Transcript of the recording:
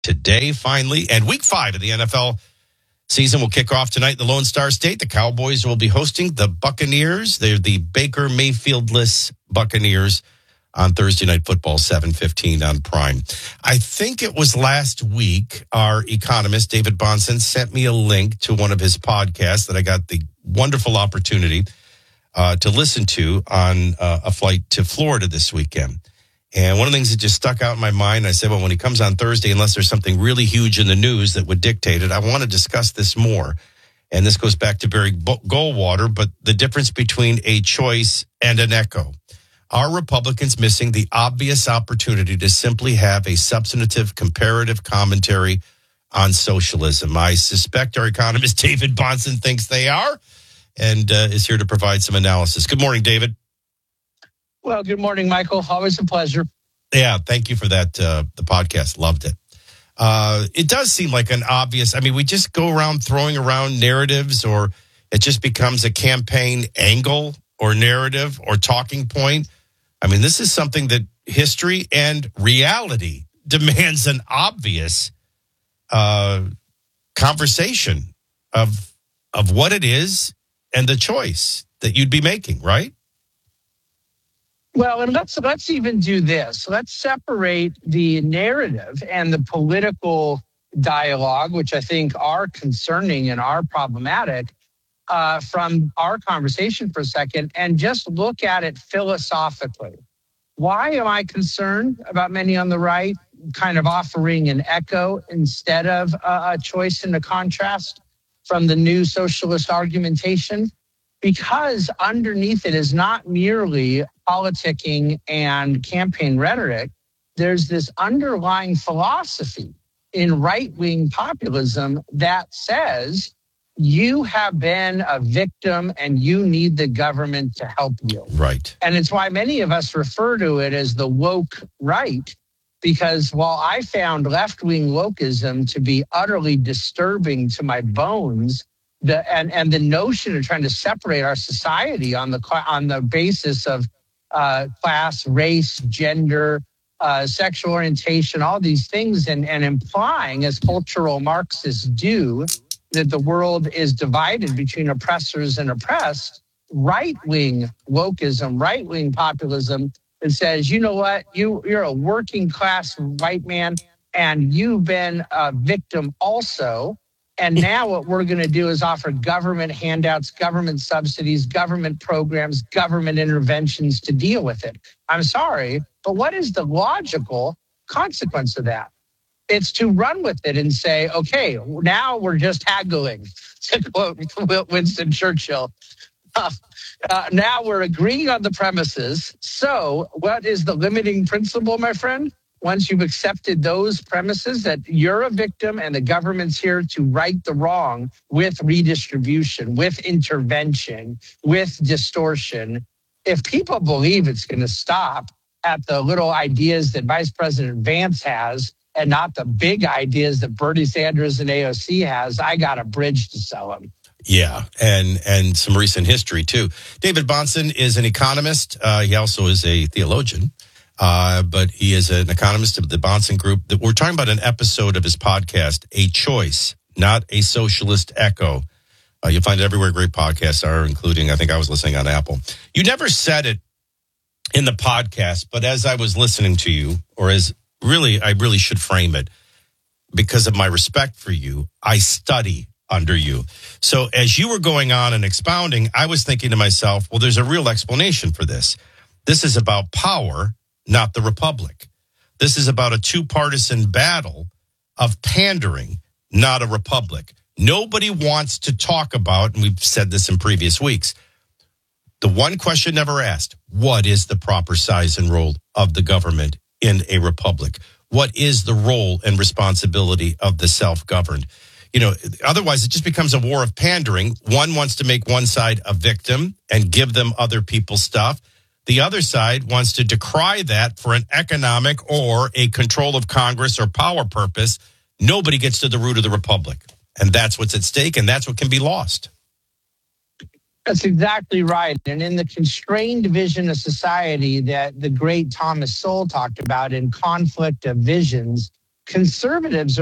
today, finally. And week 5 of the NFL season will kick off tonight in the Lone Star State. The Cowboys will be hosting the Buccaneers. They're the Baker Mayfield-less Buccaneers on Thursday Night Football, 7:15 on Prime. I think it was last week, our economist, David Bahnsen, sent me a link to one of his podcasts that I got the wonderful opportunity to listen to on a flight to Florida this weekend. And one of the things that just stuck out in my mind, I said, well, when he comes on Thursday, unless there's something really huge in the news that would dictate it, I want to discuss this more. And this goes back to Barry Goldwater, but the difference between a choice and an echo. Are Republicans missing the obvious opportunity to simply have a substantive comparative commentary on socialism? I suspect our economist David Bahnsen thinks they are and is here to provide some analysis. Good morning, David. Well, good morning, Michael. Always a pleasure. Yeah, thank you for that. The podcast, loved it. It does seem like an obvious, we just go around throwing around narratives, or it just becomes a campaign angle or narrative or talking point. This is something that history and reality demands an obvious conversation of what it is and the choice that you'd be making, right? Well, and let's even do this. Let's separate the narrative and the political dialogue, which I think are concerning and are problematic, from our conversation for a second, and just look at it philosophically. Why am I concerned about many on the right kind of offering an echo instead of a choice and a contrast from the new socialist argumentation? Because underneath it is not merely politicking and campaign rhetoric. There's this underlying philosophy in right-wing populism that says you have been a victim and you need the government to help you. Right. And it's why many of us refer to it as the woke right, because while I found left-wing wokeism to be utterly disturbing to my bones, and the notion of trying to separate our society on the basis of class, race, gender, sexual orientation, all these things, and implying, as cultural Marxists do, that the world is divided between oppressors and oppressed, right-wing wokeism, right-wing populism that says, you know what, you're a working class white man and you've been a victim also. And now what we're going to do is offer government handouts, government subsidies, government programs, government interventions to deal with it. I'm sorry, but what is the logical consequence of that? It's to run with it and say, okay, now we're just haggling, to quote Winston Churchill. Now we're agreeing on the premises. So what is the limiting principle, my friend? Once you've accepted those premises that you're a victim and the government's here to right the wrong with redistribution, with intervention, with distortion, if people believe it's going to stop at the little ideas that Vice President Vance has and not the big ideas that Bernie Sanders and AOC has, I got a bridge to sell them. Yeah, and some recent history, too. David Bahnsen is an economist. He also is a theologian. But he is an economist of the Bahnsen Group. That we're talking about an episode of his podcast, A Choice, Not a Socialist Echo. You'll find it everywhere great podcasts are, including, I think I was listening on Apple. You never said it in the podcast, but as I was listening to you, or I really should frame it, because of my respect for you, I study under you. So as you were going on and expounding, I was thinking to myself, well, there's a real explanation for this. This is about power, not the republic. This is about a two-partisan battle of pandering, not a republic. Nobody wants to talk about, and we've said this in previous weeks, the one question never asked, what is the proper size and role of the government in a republic? What is the role and responsibility of the self-governed? Otherwise it just becomes a war of pandering. One wants to make one side a victim and give them other people's stuff. The other side wants to decry that for an economic or a control of Congress or power purpose. Nobody gets to the root of the republic. And that's what's at stake, and that's what can be lost. That's exactly right. And in the constrained vision of society that the great Thomas Sowell talked about in Conflict of Visions, conservatives